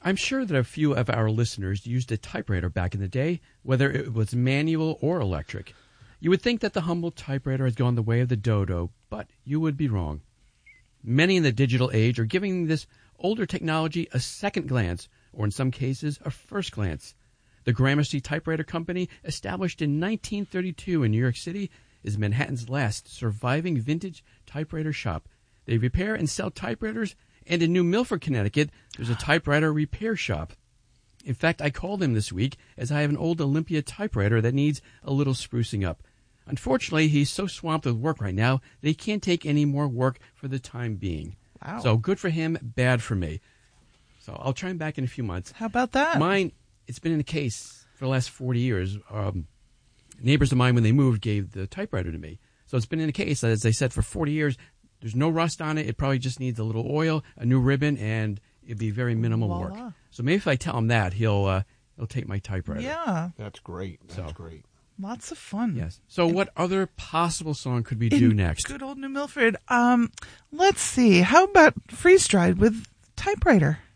I'm sure that a few of our listeners used a typewriter back in the day, whether it was manual or electric. You would think that the humble typewriter has gone the way of the dodo, but you would be wrong. Many in the digital age are giving this older technology a second glance, or in some cases, a first glance. The Gramercy Typewriter Company, established in 1932 in New York City, is Manhattan's last surviving vintage typewriter shop. They repair and sell typewriters, and in New Milford, Connecticut, there's a typewriter repair shop. In fact, I called him this week as I have an old Olympia typewriter that needs a little sprucing up. Unfortunately, he's so swamped with work right now that he can't take any more work for the time being. Wow. So good for him, bad for me. So I'll try him back in a few months. How about that? Mine, it's been in the case for the last 40 years. Neighbors of mine, when they moved, gave the typewriter to me. So it's been in the case, as they said, for 40 years. There's no rust on it. It probably just needs a little oil, a new ribbon, and it'd be very minimal work. So maybe if I tell him that, he'll take my typewriter. Yeah. That's great. That's great. Lots of fun. Yes. So what other possible song could we do next? Good old New Milford. Let's see. How about Freeze Dried with typewriter?